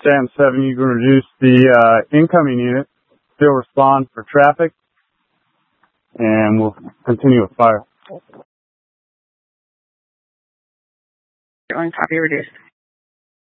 Sam 7, you can reduce the incoming unit, still respond for traffic, and we'll continue with fire. Copy reduced.